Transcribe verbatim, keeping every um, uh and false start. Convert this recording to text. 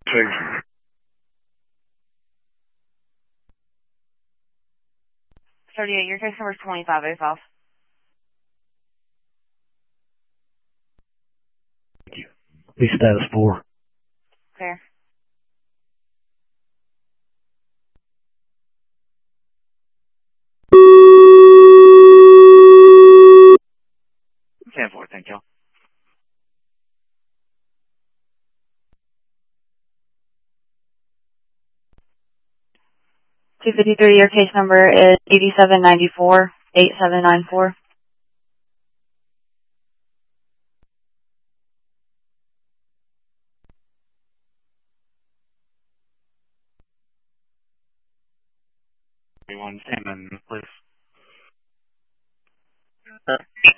Six. thirty-eight, your case number is twenty-five oh five. Thank you. Police status four. Fair. ten four, thank you. two fifty-three, your case number is eighty-seven ninety-four, eight seven nine four. One Salmon, please. Uh,